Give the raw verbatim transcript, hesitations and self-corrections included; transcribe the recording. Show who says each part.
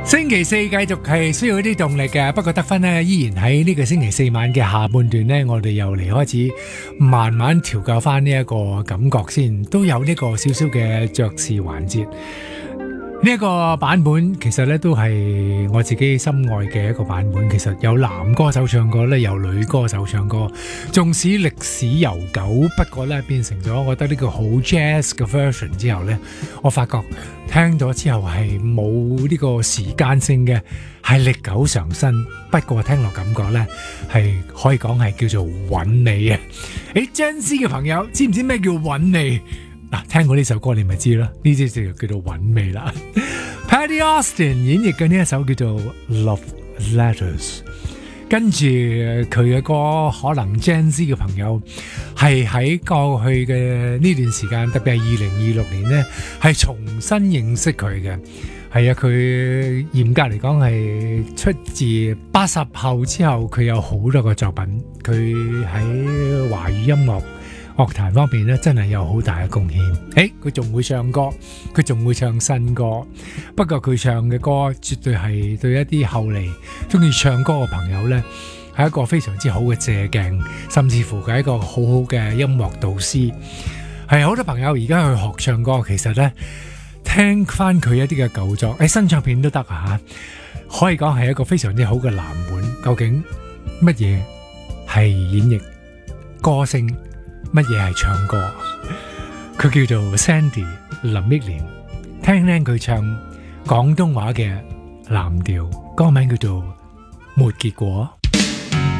Speaker 1: 星期四繼續係需要一啲動力嘅，不過得分呢依然喺呢個星期四晚嘅下半段呢，我哋又嚟開始慢慢調教翻呢一個感覺先，都有呢個少少嘅爵士環節。呢一個版本其實咧都係我自己心愛嘅一個版本，其實有男歌手唱歌咧，有女歌手唱歌，縱使歷史悠久，不過咧變成咗我覺得呢個好 jazz 嘅 version 之後咧，我發覺聽咗之後係冇呢個時間性嘅，係歷久常新，不過聽落感覺咧係可以講係叫做韻味啊！誒 Gen Z 嘅朋友知唔知咩叫韻味？嗱，聽過呢首歌你咪知啦，呢啲就叫做韻味啦。Patty Austin 演繹嘅呢一首叫做 Love Letters， 跟住佢嘅歌可能 Gen Z 嘅朋友係喺過去嘅呢段時間，特別係二零二六年呢，係重新認識佢嘅。係啊，佢嚴格嚟講係出自八十後之後，佢有好多個作品，佢喺華語音樂樂壇方面咧，真係有好大嘅貢獻。誒，佢仲會唱歌，佢仲會唱新歌。不過佢唱嘅歌絕對係對一啲後嚟中意唱歌嘅朋友呢，係一個非常之好嘅借鏡，甚至乎佢係一個好好嘅音樂導師。係好多朋友而家去學唱歌，其實呢，聽翻佢一啲嘅舊作，誒新唱片都得啊嚇，可以講係一個非常之好嘅藍本。究竟乜嘢係演繹歌聲？乜嘢係唱歌？佢叫做 Sandy 林憶蓮，聽聽佢唱廣東話嘅藍調，歌名叫做《沒結果》。